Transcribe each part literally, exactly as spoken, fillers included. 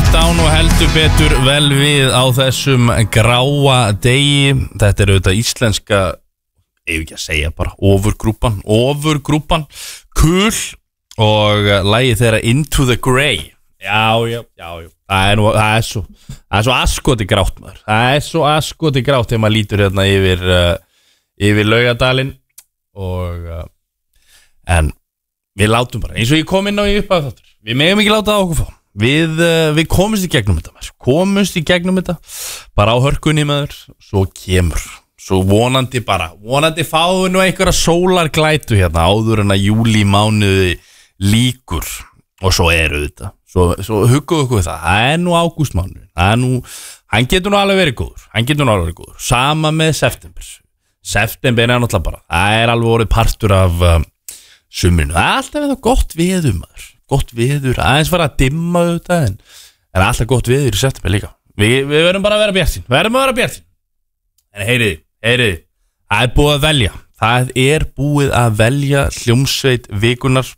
þetta á nú heldur betur vel við á þessum gráa degi. Þetta er auðvitað íslenska, ef ekki að segja bara, ofurgrúpan, ofurgrúpan, Kul og lagið þeirra Into the Grey. Já, já, já, já. Það er nú, það er svo, það er svo askoti grátt maður. Það er svo askoti grátt þegar maður lítur hérna yfir, uh, yfir Laugardalinn og, uh, en við látum bara, eins og ég kom inn á í upphafi þáttur. Við megum ekki láta það okkur fá. Við, uh, við komumst í gegnum þetta maður. Komumst í gegnum þetta. Bara á hörkunni maður. Svo kemur. Svo vonandi bara. Vonandi fáum nú einhverja sólarglætu hérna áður en að júlí mánuði líkur. Og svo eru þetta. Svo, svo hugguðu okkur við það. Það er nú ágústmánuður. Það er nú, hann getur nú alveg verið góður. Hann getur nú alveg verið góður. Sama með september. September er náttúrulega bara. Það er alveg orðið partur af um, sumrinu. Það er alltaf við það gott veður maður. Gott veður. Aðeins fara að dimma auðvitað en það er alltaf gott veður í september líka. Vi, við verðum bara að vera bjartsýn. Við verðum að vera bjartsýn. En heyriði, heyriði. Það er búið að velja. Það er búið að velja hljómsveit vikunnar.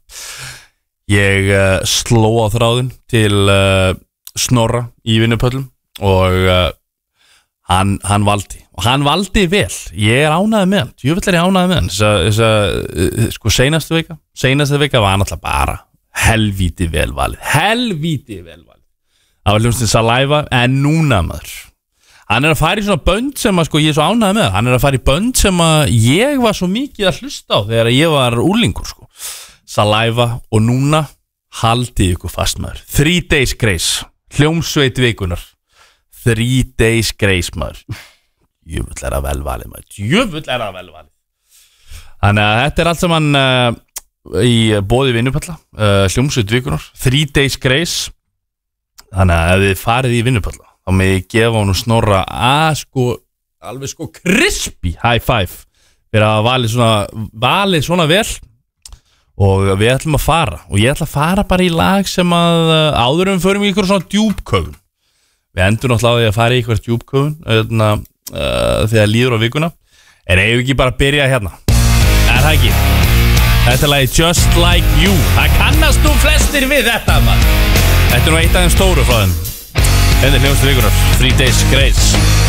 Ég uh, sló á þráðin til uh, Snorra í vinnupöllum og uh, hann, hann valdi. Og hann valdi vel. Ég er ánægður með hann. Ég vil er ég ánægður með hann. Þessa, þessa, uh, sko, seinastu vika. Seinastu vika var hann alltaf bara helvíti velvalið. Helvíti velvalið. Það var hljómsveitin Saliva, en núna maður. Hann er að fara í svona bönd sem að, sko, ég er svo ánægður með. Hann er að fara í bönd sem að ég var svo mikið að hlusta á þegar ég var úlingur, sko. Saliva og núna haldið ykkur fast maður. Three Days Grace, hljómsveit vikunar. Three Days Grace maður. Jöfull er það velvalið maður. Jöfull er það velvalið. Þannig að þetta er allt saman uh, í boði vinnupalla, uh, hljómsveit vikunar. Three Days Grace. Þannig að ef þið farið í vinnupalla þá með ég gefa honum Snorra að sko, alveg sko crispy high five fyrir að valið svona, valið svona vel. Og við ætlum að fara. Og ég ætla að fara bara í lag sem að áður en við förum í ykkur svona djúpköfun. Við endur náttúrulega á því að fara í ykkur djúpköfun uh, þegar líður á vikuna. En ef við ekki bara byrja hérna. Er það ekki? Þetta er lagið Just Like You. Það kannast nú flestir við þetta maður. Þetta er nú eitt af þeim stóru frá þeim. Þetta er hljómsveit vikunar. Three Days Grace.